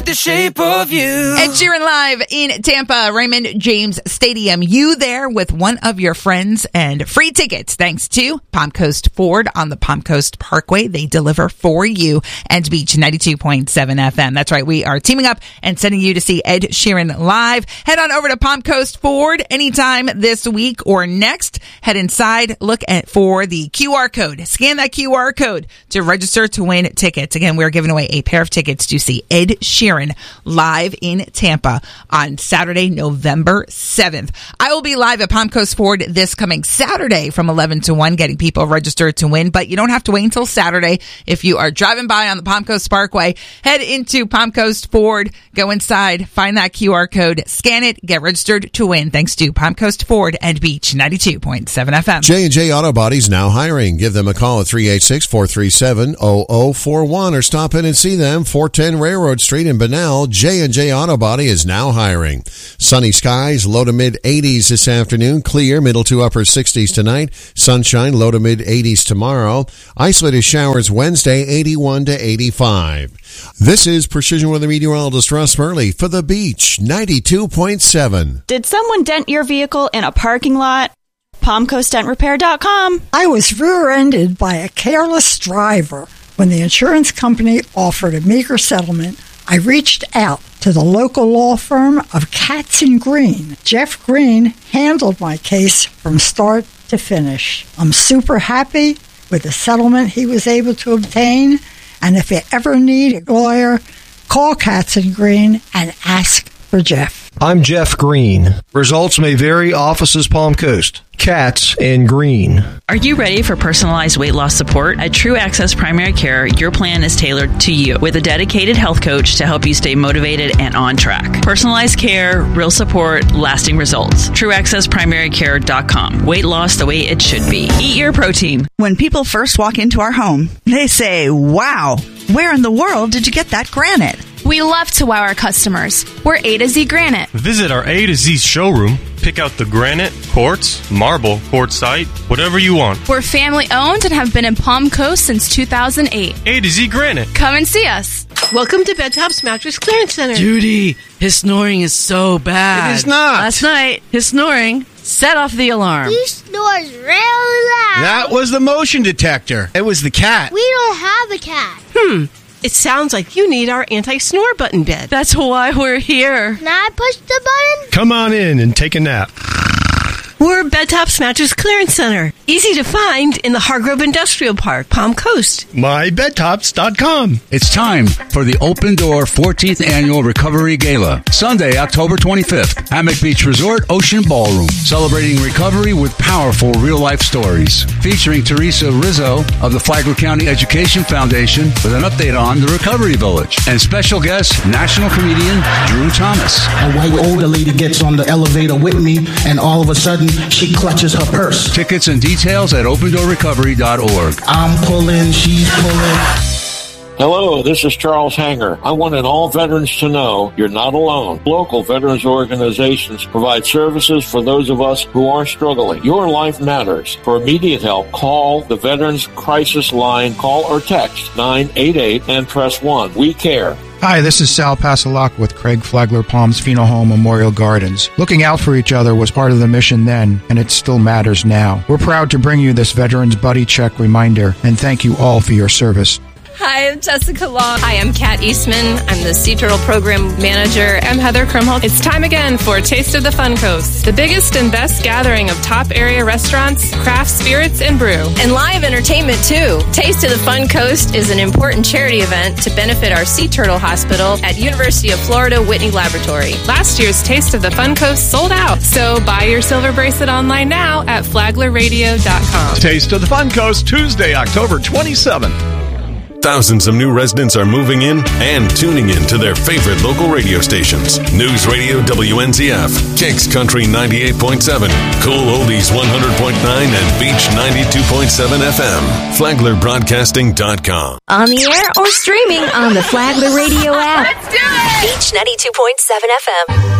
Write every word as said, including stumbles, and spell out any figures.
The shape of you. Ed Sheeran live in Tampa, Raymond James Stadium. You there with one of your friends and free tickets thanks to Palm Coast Ford on the Palm Coast Parkway. They deliver for you and Beach ninety-two point seven F M. That's right. We are teaming up and sending you to see Ed Sheeran live. Head on over to Palm Coast Ford anytime this week or next. Head inside, look at for the Q R code. Scan that Q R code to register to win tickets. Again, we're giving away a pair of tickets to see Ed Sheeran live in Tampa on Saturday, November seventh. I will be live at Palm Coast Ford this coming Saturday from eleven to one, getting people registered to win, but you don't have to wait until Saturday. If you are driving by on the Palm Coast Parkway, head into Palm Coast Ford, go inside, find that Q R code, scan it, get registered to win, thanks to Palm Coast Ford and Beach ninety-two point seven F M. J and J Auto Body's now hiring. Give them a call at three eight six, four three seven, zero zero four one or stop in and see them, four ten Railroad Street in Bunnell. J and J Auto Body is now hiring. Sunny skies, low to mid eighties this afternoon. Clear, middle to upper sixties tonight. Sunshine, low to mid eighties tomorrow. Isolated showers Wednesday, eighty-one to eighty-five. This is Precision Weather Meteorologist Russ Murley for the Beach ninety-two point seven. Did someone dent your vehicle in a parking lot? Palm Coast Dent Repair dot com. I was rear-ended by a careless driver. When the insurance company offered a meager settlement, I reached out to the local law firm of Katz and Green. Jeff Green handled my case from start to finish. I'm super happy with the settlement he was able to obtain, and if you ever need a lawyer, call Katz and Green and ask for Jeff. I'm Jeff Green. Results may vary. Offices Palm Coast. Katz and Green. Are you ready for personalized weight loss support? At True Access Primary Care, your plan is tailored to you with a dedicated health coach to help you stay motivated and on track. Personalized care, real support, lasting results. True Access Primary Care dot com. Weight loss the way it should be. Eat your protein. When people first walk into our home, they say, "Wow, where in the world did you get that granite?" We love to wow our customers. We're A to Z Granite. Visit our A to Z showroom. Pick out the granite, quartz, marble, quartzite, whatever you want. We're family owned and have been in Palm Coast since two thousand eight. A to Z Granite. Come and see us. Welcome to Bedtops Mattress Clearance Center. Judy, his snoring is so bad. It is not. Last night, his snoring set off the alarm. He snores really loud. That was the motion detector. It was the cat. We don't have a cat. Hmm. It sounds like you need our anti-snore button bed. That's why we're here. Can I push the button? Come on in and take a nap. We're Bedtops Mattress Clearance Center. Easy to find in the Hargrove Industrial Park, Palm Coast. my bed tops dot com. It's time for the Open Door fourteenth Annual Recovery Gala. Sunday, October twenty-fifth. Hammock Beach Resort Ocean Ballroom. Celebrating recovery with powerful real-life stories. Featuring Teresa Rizzo of the Flagler County Education Foundation with an update on the Recovery Village. And special guest, national comedian Drew Thomas. A white older lady gets on the elevator with me, and all of a sudden, she clutches her purse. Tickets and details at open door recovery dot org. I'm pulling, she's pulling. Hello, this is Charles Hanger. I wanted all veterans to know you're not alone. Local veterans organizations provide services for those of us who are struggling. Your life matters. For immediate help, call the Veterans Crisis Line. Call or text nine eight eight and press one. We care. Hi, this is Sal Passalak with Craig Flagler Palms Funeral Home Memorial Gardens. Looking out for each other was part of the mission then, and it still matters now. We're proud to bring you this Veterans Buddy Check reminder, and thank you all for your service. Hi, I'm Jessica Long. Hi, I'm Kat Eastman. I'm the Sea Turtle Program Manager. I'm Heather Krumholtz. It's time again for Taste of the Fun Coast, the biggest and best gathering of top area restaurants, craft spirits, and brew. And live entertainment, too. Taste of the Fun Coast is an important charity event to benefit our Sea Turtle Hospital at University of Florida Whitney Laboratory. Last year's Taste of the Fun Coast sold out, so buy your silver bracelet online now at flagler radio dot com. Taste of the Fun Coast, Tuesday, October twenty-seventh. Thousands of new residents are moving in and tuning in to their favorite local radio stations. News Radio W N Z F, Kicks Country ninety-eight point seven, Cool Oldies one hundred point nine, and Beach ninety-two point seven F M. Flagler Broadcasting dot com. On the air or streaming on the Flagler Radio app. Let's do it! Beach ninety-two point seven F M.